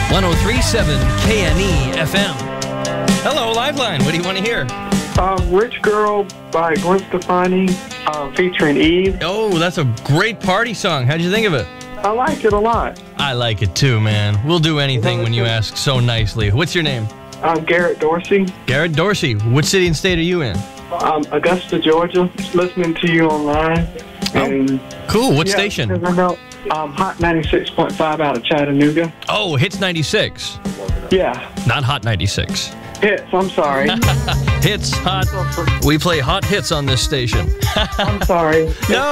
103.7 KNE FM. Hello, Liveline. What do you want to hear? Rich Girl by Gwen Stefani, featuring Eve. Oh, that's a great party song. How'd you think of it? I like it a lot. I like it too, man. We'll do anything when you ask so nicely. What's your name? I'm Garrett Dorsey. Garrett Dorsey. What city and state are you in? Augusta, Georgia. Listening to you online. And Cool. What station? I know, Hot 96.5 out of Chattanooga. Oh, Hits 96. Yeah. Not Hot 96. Hits, I'm sorry. Hits, hot. We play hot hits on this station. I'm sorry. No.